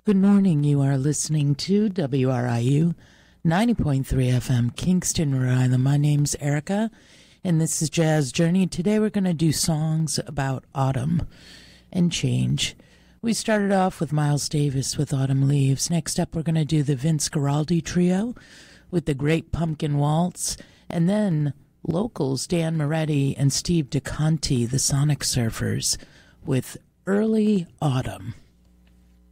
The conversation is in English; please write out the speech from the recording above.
Good morning. You are listening to WRIU 90.3 FM, Kingston, Rhode Island. My name's Erica, and this is Jazz Journey. Today we're going to do songs about autumn and change. We started off with Miles Davis with Autumn Leaves. Next up, we're going to do the Vince Guaraldi Trio with the Great Pumpkin Waltz, and then locals Dan Moretti and Steve DeConti, the Sonic Surfers, with Early Autumn.